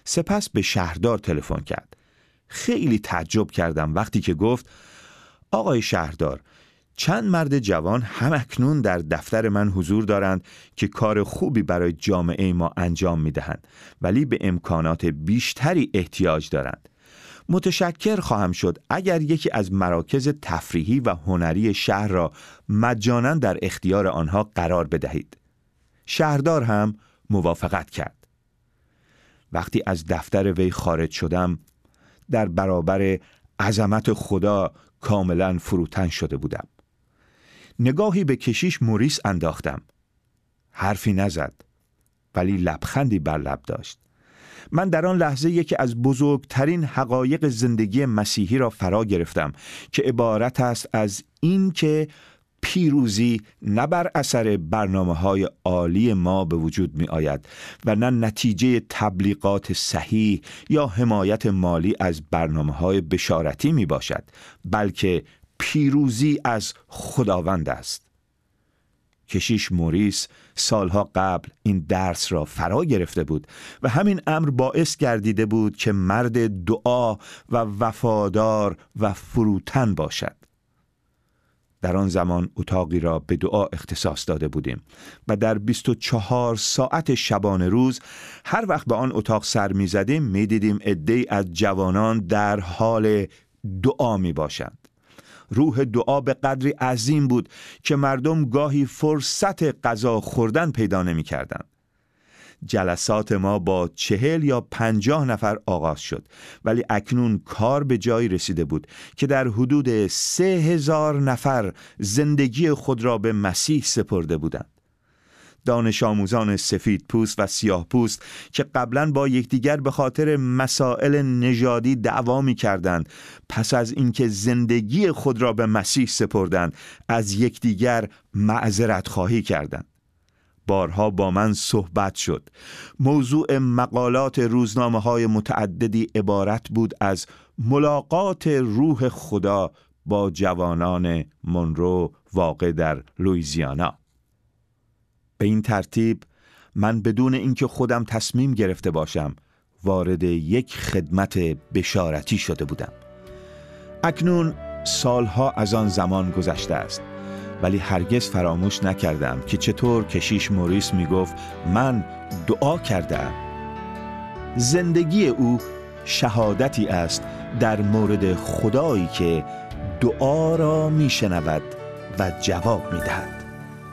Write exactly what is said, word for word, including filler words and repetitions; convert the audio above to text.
سپس به شهردار تلفن کرد. خیلی تعجب کردم وقتی که گفت: آقای شهردار، چند مرد جوان همکنون در دفتر من حضور دارند که کار خوبی برای جامعه ما انجام می‌دهند، ولی به امکانات بیشتری احتیاج دارند. متشکر خواهم شد اگر یکی از مراکز تفریحی و هنری شهر را مجانا در اختیار آنها قرار بدهید. شهردار هم موافقت کرد. وقتی از دفتر وی خارج شدم، در برابر عظمت خدا کاملا فروتن شده بودم. نگاهی به کشیش موریس انداختم. حرفی نزد، ولی لبخندی بر لب داشت. من در آن لحظه یکی از بزرگترین حقایق زندگی مسیحی را فرا گرفتم که عبارت است از این که پیروزی نه بر اثر برنامه‌های عالی ما به وجود می آید و نه نتیجه تبلیغات صحیح یا حمایت مالی از برنامه‌های بشارتی می باشد، بلکه پیروزی از خداوند است. کشیش موریس سالها قبل این درس را فرا گرفته بود و همین امر باعث گردیده بود که مرد دعا و وفادار و فروتن باشد. در آن زمان اتاقی را به دعا اختصاص داده بودیم و در بیست و چهار ساعت شبانه روز هر وقت به آن اتاق سر می زدیم می دیدیم عده‌ای از جوانان در حال دعا می باشند. روح دعا به قدری عظیم بود که مردم گاهی فرصت غذا خوردن پیدا نمی کردند. جلسات ما با چهل یا پنجاه نفر آغاز شد، ولی اکنون کار به جایی رسیده بود که در حدود سه هزار نفر زندگی خود را به مسیح سپرده بودند. دانش آموزان سفید پوست و سیاه پوست که قبلاً با یکدیگر به خاطر مسائل نژادی دعوا می کردند، پس از اینکه زندگی خود را به مسیح سپردند، از یکدیگر معذرت خواهی کردند. بارها با من صحبت شد. موضوع مقالات روزنامه‌های متعددی عبارت بود از ملاقات روح خدا با جوانان مونرو واقع در لوئیزیانا. به این ترتیب من بدون اینکه خودم تصمیم گرفته باشم وارد یک خدمت بشارتی شده بودم. اکنون سالها از آن زمان گذشته است، ولی هرگز فراموش نکردم که چطور کشیش موریس می گفت من دعا کردم. زندگی او شهادتی است در مورد خدایی که دعا را می شنود و جواب می دهد.